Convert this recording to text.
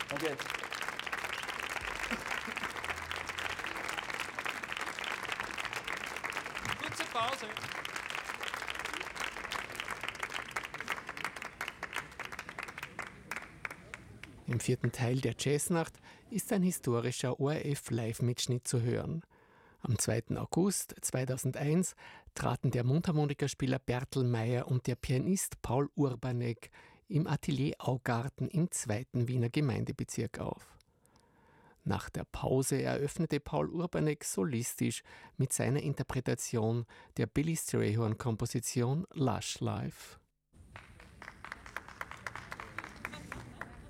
Okay. Kurze Pause. Im 4. Teil der Jazznacht ist ein historischer ORF-Live-Mitschnitt zu hören. Am 2. August 2001 traten der Mundharmonikaspieler Bertel Meyer und der Pianist Paul Urbanek im Atelier Augarten im 2. Wiener Gemeindebezirk auf. Nach der Pause eröffnete Paul Urbanek solistisch mit seiner Interpretation der Billy Strayhorn-Komposition Lush Life.